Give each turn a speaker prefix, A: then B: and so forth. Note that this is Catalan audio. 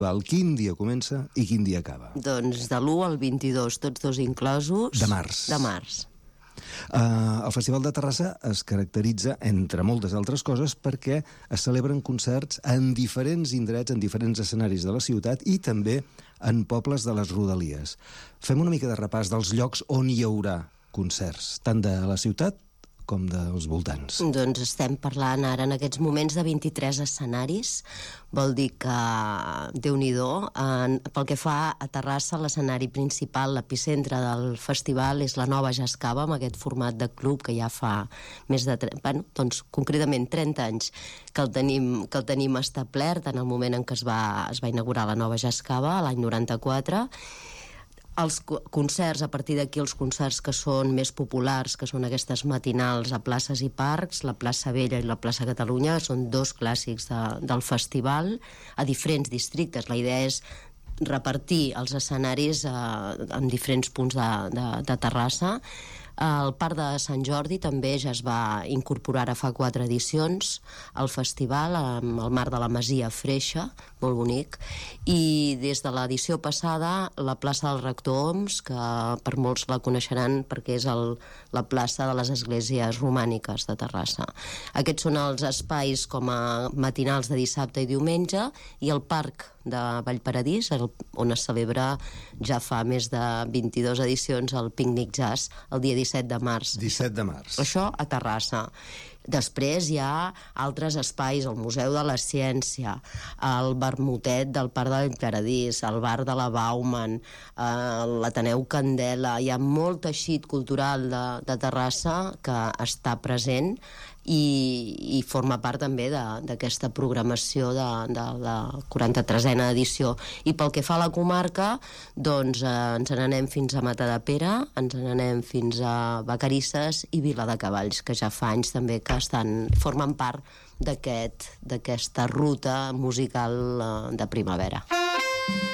A: Quin dia comença i quin dia acaba?
B: Doncs de l'1 al 22, tots dos inclosos.
A: De març.
B: De març.
A: El Festival de Terrassa es caracteritza, entre moltes altres coses, perquè es celebren concerts en diferents indrets, en diferents escenaris de la ciutat i també en pobles de les rodalies. Fem una mica de repàs dels llocs on hi haurà concerts, tant de la ciutat com dels voltants.
B: Doncs estem parlant ara en aquests moments de 23 escenaris. Vol dir que, Déu-n'hi-do, pel que fa a Terrassa, l'escenari principal, l'epicentre del festival és la Nova Jazz Cava, amb aquest format de club que ja fa més de... doncs concretament 30 anys que el tenim establert en el moment en què es va inaugurar la Nova Jazz Cava, l'any 94. Els concerts, a partir d'aquí els concerts que són més populars, que són aquestes matinals a places i parcs, la plaça Vella i la plaça Catalunya, són dos clàssics del festival a diferents districtes. La idea és repartir els escenaris en diferents punts de Terrassa. El Parc de Sant Jordi també ja es va incorporar ara fa 4 edicions al festival, amb el Mar de la Masia Freixa, molt bonic, i des de l'edició passada la plaça del Rector Homs, que per molts la coneixeran perquè és la plaça de les esglésies romàniques de Terrassa. Aquests són els espais com a matinals de dissabte i diumenge, i el Parc de Vallparadís, on es celebra ja fa més de 22 edicions el Pícnic Jazz, el dia 17 de març.
A: 17 de març.
B: Això a Terrassa. Després hi ha altres espais, el Museu de la Ciència, el Vermutet del Parc de Vallparadís, el Bar de la Bauman, l'Ateneu Candela. Hi ha molt teixit cultural de Terrassa que està present i forma part també d'aquesta programació de la 43a edició. I pel que fa a la comarca, doncs ens n'anem fins a Matadepera, ens n'anem fins a Vacarisses i Viladecavalls, que ja fa anys també que formen part d'aquesta ruta musical de primavera.